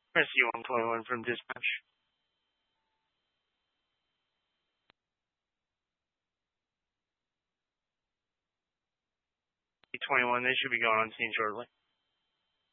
Rescue 121 from dispatch. 21, they should be going on scene shortly.